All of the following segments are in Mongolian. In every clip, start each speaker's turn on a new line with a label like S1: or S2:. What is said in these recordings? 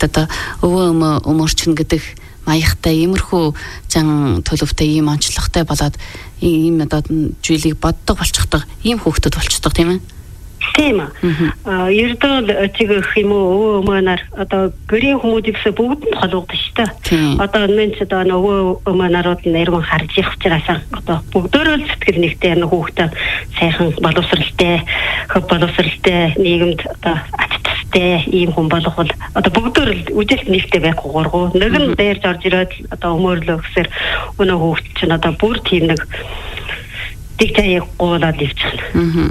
S1: одоо өвөө өмөрчин гэдэг маягтай иймэрхүү зан төлөвтэй ийм онцлогтой болоод ийм одоо зүйлийг боддог болчихдог ийм хүүхдүүд болчихдог тийм ээ.
S2: Тийм аа. Ердөө чиг юм уу өмөнөр одоо гэрийн хүмүүсээс бүгд нь холбогдсон шүү дээ. Одоо энэ ч одоо нөгөө өмөнөрүүд нэрмэн харж их учраас одоо бүгдөө л сэтгэл нэгтэй хүүхдээ сайхан боловсралтай, хөв боловсралтай нийгэмд одоо ачтастай ийм хүн болох бол одоо бүгдөө л үжилт нэгтэй байх гургуу. Нэг нь дээрж орж ирээд одоо өмөөрлөө гэсээр өнөө хүүхд чинь одоо бүр тийм нэг дигтаяг гуулаад ивчихнэ.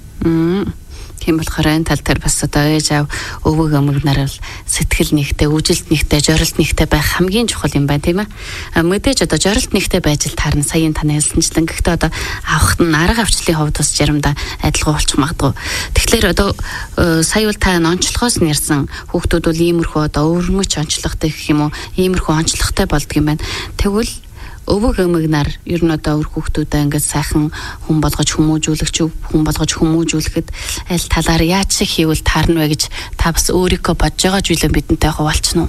S1: Тийм болохоор энэ тал дээр бас одоо ээж аав өвөг омог нар бол сэтгэл нэгтэй, үжилт нэгтэй, жорилт нэгтэй байх хамгийн чухал юм байна тийм ээ. Мэдээж одоо жорилт нэгтэй байж л таарна саяын таны хэлсэнчлэн гэхдээ одоо авахт нь арга авчлалын хувьд бас заримдаа адилхан болчих магадгүй. Тэгэхээр одоо сая бол та онцлогоос нэрсэн хүүхдүүд бол иймэрхүү одоо өвөрмөч онцлогтой гэх юм уу, иймэрхүү онцлогтой болдго юм байна. Тэгвэл өвөг омог нар ер нь одоо өр хүүхдүүдээ ингээд сайхан хүн болгож хүмүүжүүлэхэд аль талаар яаж шиг хийвэл таарна вэ гэж та бас өөрийнхөө бодож байгаа зүйлээ бидэнтэй хуваалцсан уу?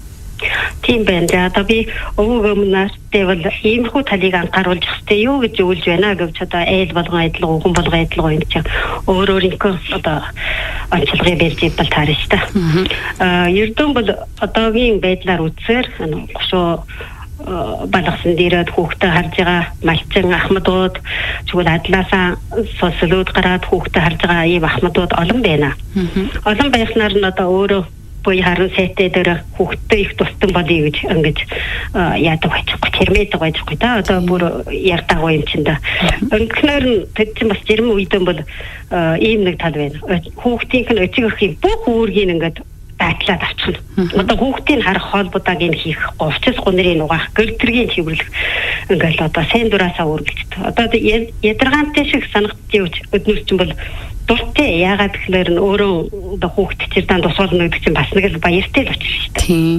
S2: Тийм байна. За одоо би өвөг омог нартай бол иймэрхүү талыг анхааруулж хэвчээ юу гэж өгүүлж байна гэвч одоо айл болгон адилхан хүн болгон адилхан юм чинь өөрийнхөө одоо онцлогыг бэлж идэл таарна шүү дээ. Ердөө бол одоогийн байдлаар үзсээр гошоо балгасан дээрээ хүүхдээ харж байгаа малчин ахмадууд чигүүл адлаасаа сосолууд гараад хүүхдээ харж байгаа ийм ахмадууд олон байна. Олон байхнаар нь одоо өөрөө буй харан сайтай дээр хүүхдээ их тусдан болъё гэж ингэж яадаг байчихгүй тэрмэдэг байчихгүй та одоо бүр ярдаагүй юм чинь да. Өнгөнөр нь тэд чинь бас жирм үйдэн бол ийм нэг тал байна. Хүүхдийнх нь өчиг их бүх үүргийг ингэж датлаад авчихна. Одоо хүүхдийн харах холбоодаг юм хийх, говчс гунрын угаах, гэрдэргийн цэвэрлэх ингээл одоо сайн дураасаа үргэлжлэдэг. Одоо ядаргаантай шиг санагдчих өднөс чинь бол дуртай яагаад гэхээр нь өөрөө одоо хүүхд чирдан тусуулна гэдэг чинь бас нэг л баяртай л очиж шүү дээ. Тийм.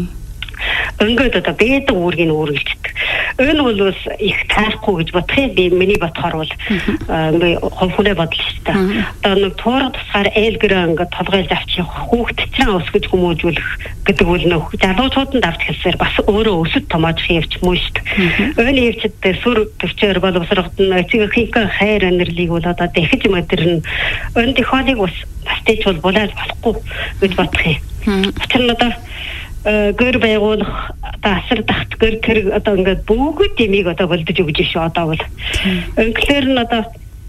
S2: Өнгөд одоо бэдэг үүргийг үргэлжлэдэг. Энэ бол бас их таарахгүй гэж бодох би миний бодохоор бол хөвхнээ бодлоо шүү дээ. Одоо нэг туурга тусгаар ээлгэрээ ингээд толгойлж авчих хүүхд чинь өсгөж хүмүүжүүлэх гэдэг үл нөх залуучуудад авч хэлсээр бас өөрөө өсөд томоож хийвч мөн шүү дээ. Өөний хөвчөд сүр төвчээр боловсрогдно эцэг эхийн хайр энерлиг бол одоо дахиж мөдөрн өн технологиг бас бастэйч бол булаад болохгүй гэж бодох юм. Учир нь одоо гэр байгуулах асар тахт гэр тэр одоо ингээд бүгд ямиг одоо болдож өгч шүү одоо бол. Өнгөлөр нь одоо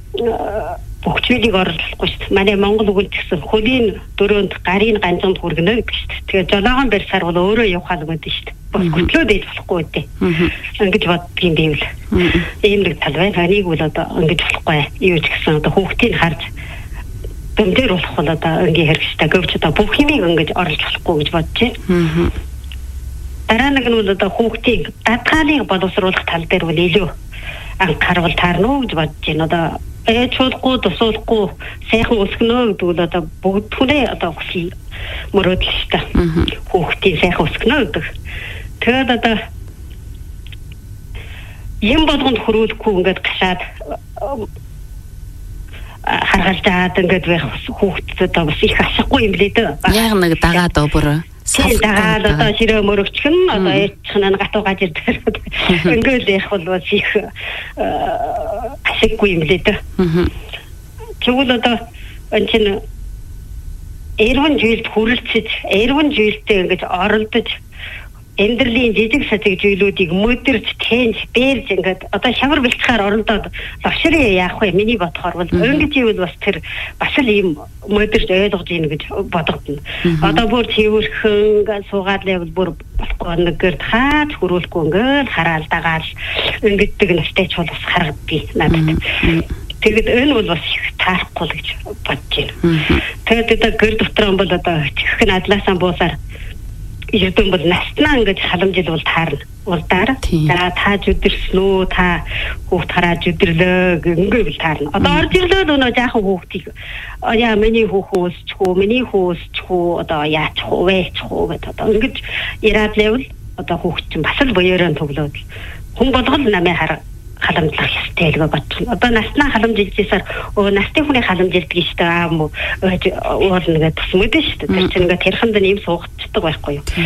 S2: бүх зүйлийг оруулахгүй шүү. Манай Монгол үгэн гэсэн хөлийн дөрөнд гарын ганцанд хүргэнэ гэдэг шүү. Тэгээд жолоогон барьсаар бол өөрөө явахаа л гэдэг шүү. Бас хөтлөөд ээж болохгүй үү. Ингэж боддгийн байвал. Ийм нэг тал байна. Энийг бол одоо ингэж болохгүй. Юу ч гэсэн одоо хүүхдийг харж дэмдэр болох бол одоо ингээ хэрэгжтэй гэвч одоо бүх юмыг ингэж оруулж болохгүй гэж бодож байна. Дараа нэг нь бол одоо хүүхдийг дадгаалыг боловсруулах тал дээр бол илүү анхаарал таарна уу гэж бодож байна. Одоо ээжүүлэхгүй, тусуулахгүй сайхан өсгөнө гэдэг бол одоо бүгд хүнээ одоо хүсэл мөрөөдөл шүү дээ. Хүүхдийн сайхан өсгөнө гэдэг. Тэгээд одоо юм болгонд хөрүүлэхгүй ингээд гашаад харгалзаад ингээд байх хүүхдэд одоо бас их ашиггүй юм лээ дээ.
S1: Яг нэг дагаад өөр
S2: дагаад одоо ширээ мөрөгчгөн одоо ээжхэн гатуу гаж ирдэг. Ингээд их бол их ашиггүй юм лээ дээ. Тэгвэл одоо энэ чинь эргэн жилд хүрэлцэж, эргэн жилдээ ингэж оролдож эндэрлийн жижиг сажиг зүйлүүдийг мөдөрж, тэнж, бэрж ингээд одоо шавар бэлтгэхээр оролдоод лавшрын яах вэ? Миний бодохоор бол өнгөж ивэл бас тэр бас л ийм мөдөрж ойлгож ийн гэж бодогдно. Одоо бүр цэвэрхэн ингээд суугаад левел бүр болохгүй нэгэр хаач хөрүүлэхгүй ингээд хараал дагаал ингэдэг настэйч бол бас харагдгийг надад. Тэгэд энэ бол бас их таарахгүй гэж бодож байна. Тэгээд одоо гэр дотроо бол одоо чихэх нь адлаасаа буусаар ердөө бол наснаа ингэж халамжил бол таарна. Улдаар за та зүдэрснүү та хүүхд хараад зүдэрлөө ингээд таарна. Одоо орж ирлээ нөө жаахан хүүхдийг яа миний хүүхөөсчихүү миний хүүсчихүү одоо яачих вэ гэдэг одоо ингэж яраад левл одоо хүүхд чинь бас л боёроо төглөөд хүн болгол намайг халамжлах ёстой л бодчихно. Одоо наснаа халамжилжсаар насны хүний халамжилдаг шүү дээ. Уул нэгэ тус мэдэн шүү дээ. Тэр чинь ингээд тэрхэнд нэм суугддаг байхгүй юу.